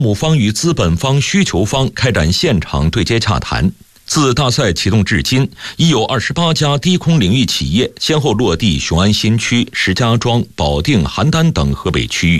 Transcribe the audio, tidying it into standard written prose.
募方与资本方、需求方开展现场对接洽谈。自大赛启动至今，已有28家低空领域企业先后落地雄安新区、石家庄、保定、邯郸等河北区域。